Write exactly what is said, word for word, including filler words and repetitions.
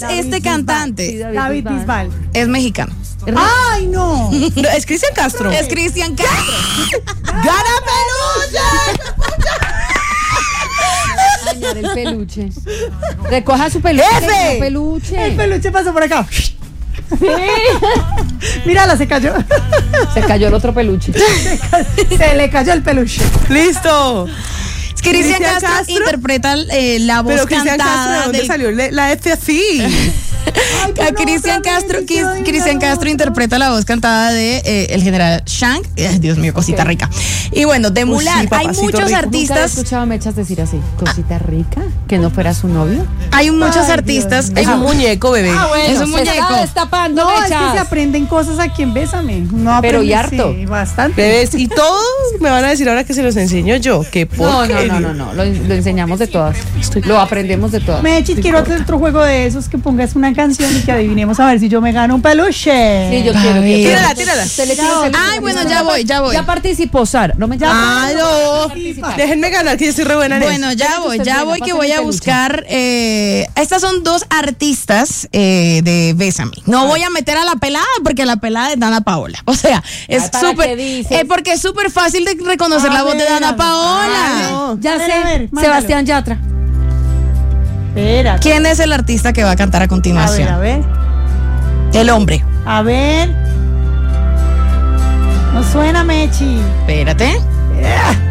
David este Bisbal. cantante? Sí, David, David Bisbal. Es mexicano. ¡Ay, no! No, es Cristian Castro. Es Cristian Castro. ¡Gana peluche! Dañar el peluche. Recoja su peluche. ¡Efe! su peluche. El peluche pasó por acá. Mírala, se cayó. Se cayó el otro peluche. Se le cayó el peluche. Listo. Cristian Cristian Castro, Castro. interpreta eh, la voz Pero Cristian Castro, ¿de cantada dónde del salió le- la F así? Ay, A no, Cristian otra vez, Castro, sí, Cris- sí, Cristian no, Castro no. interpreta la voz cantada de eh, el general Shank. Ay, Dios mío, cosita rica. Y bueno, de Uy, Mulan sí, hay papacito muchos rico. Nunca he artistas, escuchado a Mechas decir así. Cosita rica, que no fuera su novio. hay muchos Ay, artistas. Es un muñeco, bebé. Ah, bueno, Es un se está muñeco. destapando, No, es que Mechas. se aprenden cosas aquí en Bésame. No Pero aprenden, y harto. Sí, bastante. Bebés, y todos me van a decir ahora que se los enseño yo. Qué No, no, porquería. no, no, no. Lo, lo enseñamos de todas. Lo aprendemos de todas. Mechis, quiero hacer otro juego de esos que pongas una canción y que adivinemos a ver si yo me gano un peluche. Sí, yo A quiero. ver. quiero. Tírala, tírala. Usted le tira el peluche. Ay, bueno, ya voy, ya voy. Ya participó, Sara. No me llama. Ay, no. Déjenme ganar, que yo soy re buena en Bueno, eso. ya Espérate, voy, usted ya buena, voy que pásame voy el a peluche. buscar. Eh, estas son dos artistas eh, de Bésame. No voy a meter a la pelada porque la pelada es Dana Paola. O sea, es Ay, ¿para súper. qué dices? Es porque es súper fácil de reconocer A la voz de ver, a Dana ver. Paola. Ay, no. Ya A ver, sé. a ver, mándalo. Sebastián Yatra. Espera. ¿Quién es el artista que va a cantar a A ver, continuación? a ver. El hombre. A ver. No suena, Mechi. Espérate.